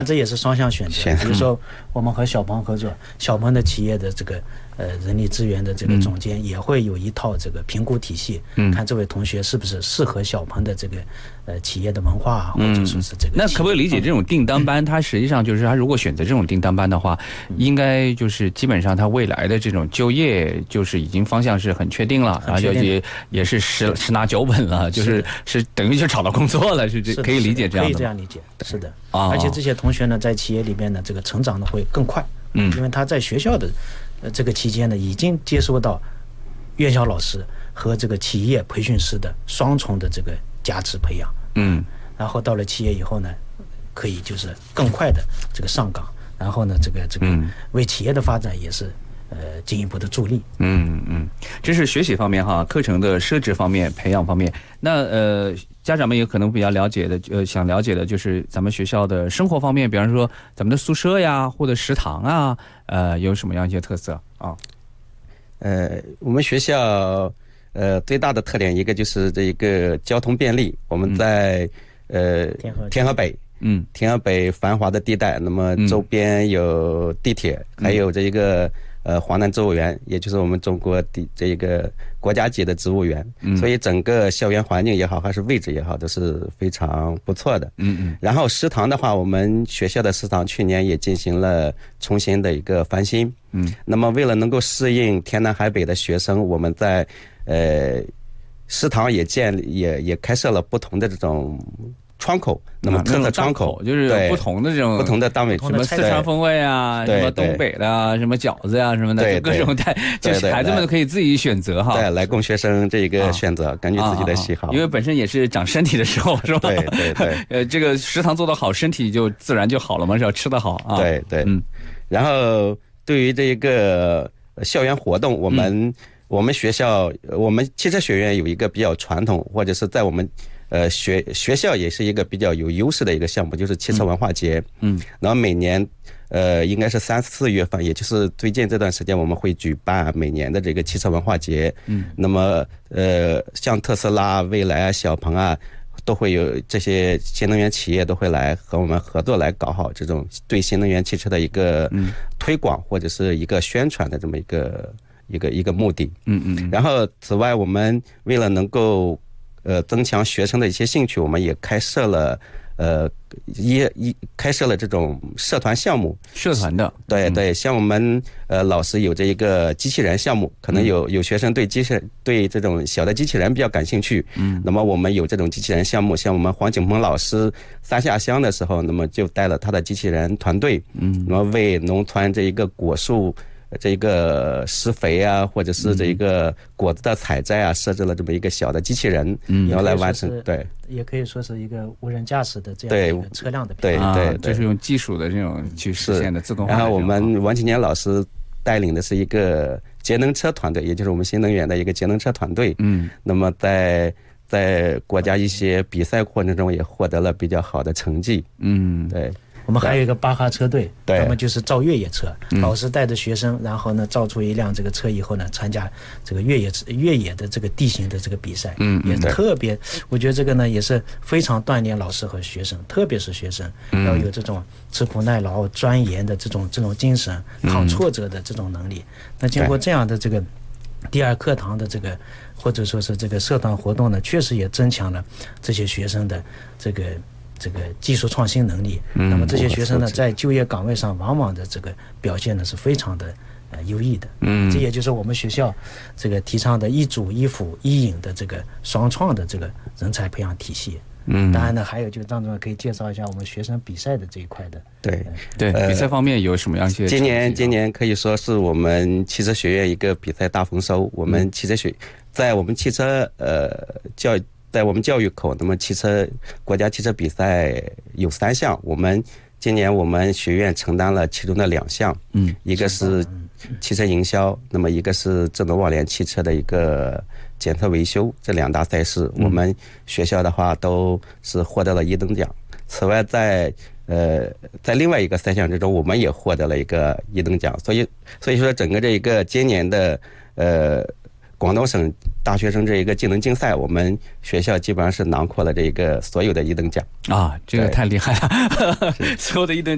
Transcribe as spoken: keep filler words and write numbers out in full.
这也是双向选择。比如说，我们和小鹏合作，小鹏的企业的这个呃人力资源的这个总监也会有一套这个评估体系，嗯、看这位同学是不是适合小鹏的这个呃企业的文化啊，或者说是这个、嗯。 那可不可以理解这种订单班，它实际上就是他如果选择这种订单班的话，嗯、应该就是基本上他未来的这种就业就是已经方向是很确定了，然后就也也是十十拿九稳了，就是是等于就找到工作了，是这可以理解这样的。 可以这样理解，是的。啊、而且这些同学呢，在企业里边呢，这个成长的会更快，嗯，因为他在学校的呃这个期间呢，已经接受到院校老师和这个企业培训师的双重的这个价值培养，嗯，然后到了企业以后呢，可以就是更快的这个上岗，然后呢，这个这个为企业的发展也是呃进一步的助力。 嗯嗯，这是学习方面哈，课程的设置方面、培养方面。那呃。家长们也可能比较了解的，呃，想了解的就是咱们学校的生活方面，比方说咱们的宿舍呀，或者食堂啊，呃，有什么样一些特色啊？ 呃，我们学校呃最大的特点一个就是这一个交通便利，我们在、嗯、呃天河天河北，嗯，天河北繁华的地带，那么周边有地铁，嗯、还有这一个。呃，华南植物园，也就是我们中国的这一个国家级的植物园，嗯、所以整个校园环境也好，还是位置也好，都是非常不错的。嗯嗯。然后食堂的话，我们学校的食堂去年也进行了重新的一个翻新。嗯。那么为了能够适应天南海北的学生，我们在呃食堂也建也也开设了不同的这种。窗口，那么特色窗口就是有不同的这种不同的档位， 什么四川风味啊，什么东北的啊，什么饺子呀、啊、什么的，各种带，就是孩子们可以自己选择哈。 对，来供学生这个选择，根据自己的喜好。 因为本身也是长身体的时候，是吧？ 对对对。 呃，这个食堂做得好，身体就自然就好了嘛，是要吃得好啊。 对对，嗯。然后对于这个校园活动，我们、嗯、我们学校，我们汽车学院有一个比较传统，或者是在我们。呃，学学校也是一个比较有优势的一个项目，就是汽车文化节。嗯，然后每年，呃，应该是三四月份，也就是最近这段时间，我们会举办每年的这个汽车文化节。嗯，那么，呃，像特斯拉、蔚来啊、小鹏啊，都会有这些新能源企业都会来和我们合作，来搞好这种对新能源汽车的一个推广或者是一个宣传的这么一个一个一个目的。嗯嗯。然后，此外，我们为了能够呃，增强学生的一些兴趣，我们也开设了，呃，一一开设了这种社团项目。 社团的， 对对，像我们呃老师有这一个机器人项目，可能有有学生对机器人对这种小的机器人比较感兴趣，嗯，那么我们有这种机器人项目，像我们黄景鹏老师三下乡的时候，那么就带了他的机器人团队，嗯，那么为农村这一个果树。这个施肥啊，或者是这一个果子的采摘啊，设置了这么一个小的机器人，嗯，然后来完成。对， 也可以说是一个无人驾驶的这样一个车辆的。 对对对， 就是用技术的这种去实现的自动化。 然后我们王启年老师带领的是一个节能车团队，也就是我们新能源的一个节能车团队。嗯，那么在在国家一些比赛过程中也获得了比较好的成绩。嗯，对。 我们还有一个巴哈车队， 对， 那么就是造越野车，老师带着学生，然后呢造出一辆这个车以后呢，参加这个越野越野的这个地形的这个比赛，嗯，也特别，我觉得这个呢也是非常锻炼老师和学生，特别是学生要有这种吃苦耐劳、钻研的这种这种精神，抗挫折的这种能力。那经过这样的这个第二课堂的这个或者说是这个社团活动呢，确实也增强了这些学生的这个。这个技术创新能力，那么这些学生呢，在就业岗位上往往的这个表现呢是非常的呃优异的。嗯，这也就是我们学校这个提倡的一主一辅一引的这个双创的这个人才培养体系。嗯，当然呢，还有就张总可以介绍一下我们学生比赛的这一块的。 对对，比赛方面有什么样一些？ 今年今年可以说是我们汽车学院一个比赛大丰收。我们汽车学在我们汽车呃教育。在我们教育口，那么汽车国家汽车比赛有三项，我们今年我们学院承担了其中的两项，嗯，一个是汽车营销，那么一个是智能网联汽车的一个检测维修，这两大赛事，我们学校的话都是获得了一等奖。此外，在呃在另外一个赛项之中，我们也获得了一个一等奖，所以所以说整个这一个今年的呃。广东省大学生这一个技能竞赛，我们学校基本上是囊括了这个所有的一等奖啊，这个太厉害了，所有的一等奖。